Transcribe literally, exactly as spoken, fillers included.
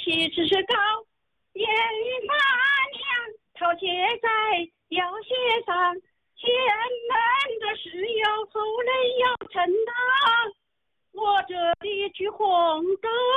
旗帜是高，烟云发亮，陶写在凋谢上。前人的事要后人要承担，我这里举红